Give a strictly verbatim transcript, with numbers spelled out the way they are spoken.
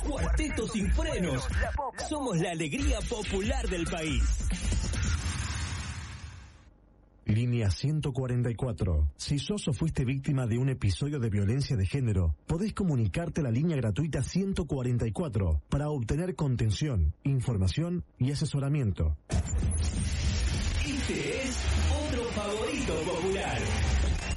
Cuarteto Sin Frenos. Somos la alegría popular del país. Línea ciento cuarenta y cuatro. Si sos o fuiste víctima de un episodio de violencia de género, podés comunicarte a la línea gratuita ciento cuarenta y cuatro para obtener contención, información y asesoramiento. Este es otro favorito popular.